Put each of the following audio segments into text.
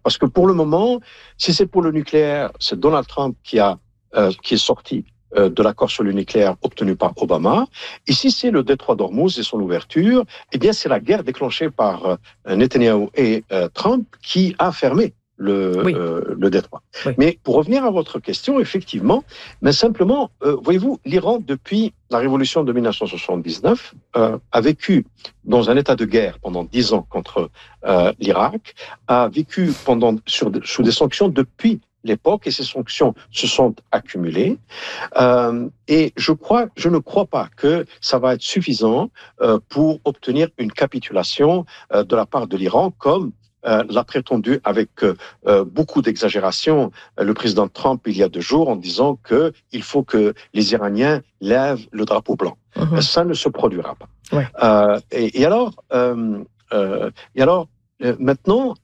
Parce que pour le moment, si c'est pour le nucléaire, c'est Donald Trump qui est sorti de l'accord sur le nucléaire obtenu par Obama. Et si c'est le détroit d'Ormuz et son ouverture, eh bien, c'est la guerre déclenchée par Netanyahou et Trump qui a fermé le détroit. Oui. Mais pour revenir à votre question, effectivement, mais simplement, voyez-vous, l'Iran, depuis la révolution de 1979, a vécu dans un état de guerre pendant 10 ans contre l'Irak, a vécu sous des sanctions depuis l'époque, et ces sanctions se sont accumulées. Et je ne crois pas que ça va être suffisant pour obtenir une capitulation de la part de l'Iran, comme l'a prétendu avec beaucoup d'exagération le président Trump il y a 2 jours, en disant qu'il faut que les Iraniens lèvent le drapeau blanc. Ça ne se produira pas. Ouais. Et alors, maintenant,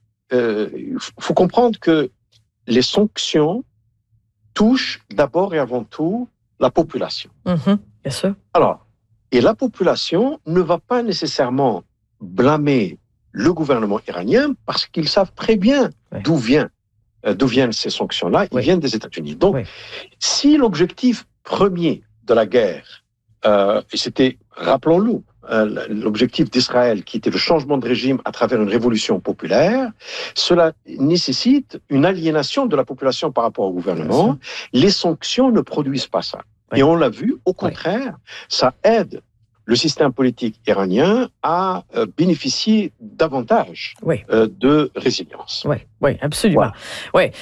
il faut comprendre que les sanctions touchent d'abord et avant tout la population. Bien sûr. Alors, et la population ne va pas nécessairement blâmer le gouvernement iranien parce qu'ils savent très bien d'où viennent ces sanctions-là. Ils viennent des États-Unis. Donc, si l'objectif premier de la guerre, et c'était, rappelons-le, l'objectif d'Israël, qui était le changement de régime à travers une révolution populaire, cela nécessite une aliénation de la population par rapport au gouvernement. Les sanctions ne produisent pas ça. Et on l'a vu, au contraire, ça aide le système politique iranien à bénéficier davantage de résilience. Oui, absolument. Voilà.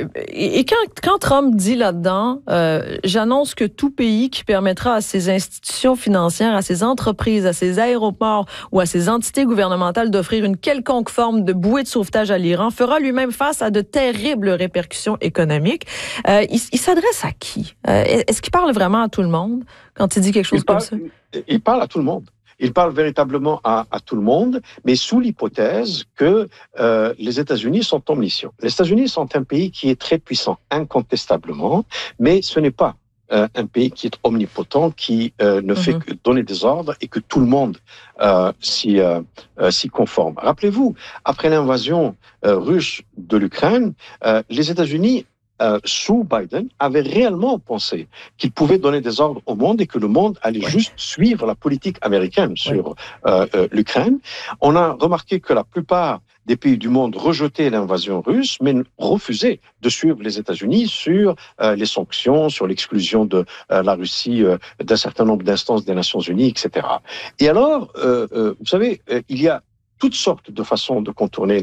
Et quand Trump dit là-dedans, j'annonce que tout pays qui permettra à ses institutions financières, à ses entreprises, à ses aéroports ou à ses entités gouvernementales d'offrir une quelconque forme de bouée de sauvetage à l'Iran fera lui-même face à de terribles répercussions économiques. Il s'adresse à qui? Est-ce qu'il parle vraiment à tout le monde quand il dit quelque chose comme ça? Il parle à tout le monde. Il parle véritablement à tout le monde, mais sous l'hypothèse que les États-Unis sont omniscients. Les États-Unis sont un pays qui est très puissant, incontestablement, mais ce n'est pas un pays qui est omnipotent, qui ne fait que donner des ordres et que tout le monde s'y conforme. Rappelez-vous, après l'invasion russe de l'Ukraine, les États-Unis sous Biden, avait réellement pensé qu'il pouvait donner des ordres au monde et que le monde allait juste suivre la politique américaine sur l'Ukraine. On a remarqué que la plupart des pays du monde rejetaient l'invasion russe, mais refusaient de suivre les États-Unis sur les sanctions, sur l'exclusion de la Russie d'un certain nombre d'instances des Nations Unies, etc. Et alors, vous savez, il y a toutes sortes de façons de contourner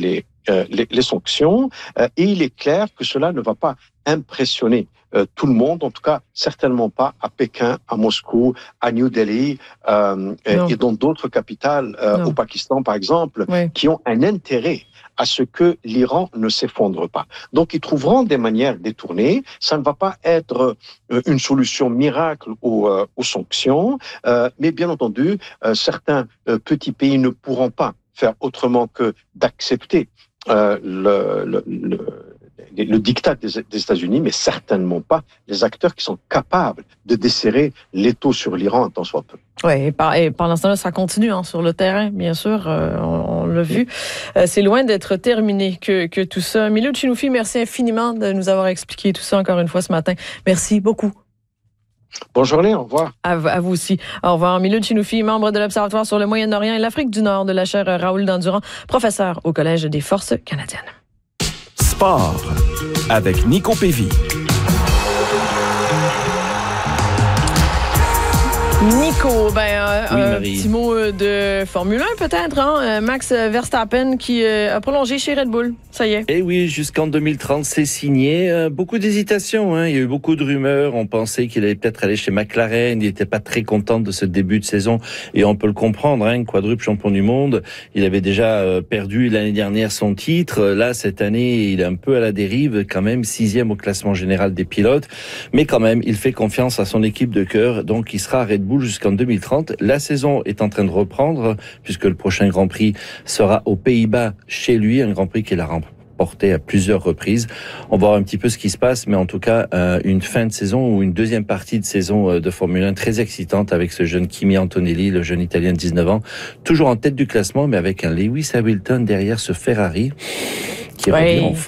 les sanctions, et il est clair que cela ne va pas impressionner tout le monde, en tout cas certainement pas à Pékin, à Moscou, à New Delhi et dans d'autres capitales, au Pakistan par exemple, qui ont un intérêt à ce que l'Iran ne s'effondre pas. Donc ils trouveront des manières détournées, ça ne va pas être une solution miracle aux sanctions, mais bien entendu, certains petits pays ne pourront pas faire autrement que d'accepter le diktat des États-Unis, mais certainement pas les acteurs qui sont capables de desserrer l'étau sur l'Iran un tant soit peu. Oui, et pendant ce temps-là, ça continue sur le terrain, bien sûr, on l'a vu. C'est loin d'être terminé que tout ça. Milou Chinoufi, merci infiniment de nous avoir expliqué tout ça encore une fois ce matin. Merci beaucoup. Bonne journée, au revoir. À vous aussi. Au revoir. Milou Chinoufi, membre de l'Observatoire sur le Moyen-Orient et l'Afrique du Nord de la chaire Raoul Dandurand, professeur au Collège des Forces canadiennes. Sport avec Nico Pévy. Nico, un petit mot de Formule 1 peut-être, Max Verstappen qui a prolongé chez Red Bull, ça y est. Eh oui, jusqu'en 2030, c'est signé. Beaucoup d'hésitations, il y a eu beaucoup de rumeurs. On pensait qu'il allait peut-être aller chez McLaren. Il n'était pas très content de ce début de saison et on peut le comprendre, quadruple champion du monde. Il avait déjà perdu l'année dernière son titre. Là, cette année, il est un peu à la dérive, quand même 6e au classement général des pilotes. Mais quand même, il fait confiance à son équipe de cœur, donc il sera à Red Bull jusqu'en 2030. La saison est en train de reprendre puisque le prochain Grand Prix sera aux Pays-Bas chez lui, un Grand Prix qu'il a remporté à plusieurs reprises. On va voir un petit peu ce qui se passe, mais en tout cas une fin de saison ou une deuxième partie de saison de Formule 1 très excitante avec ce jeune Kimi Antonelli, le jeune Italien de 19 ans, toujours en tête du classement, mais avec un Lewis Hamilton derrière ce Ferrari qui revient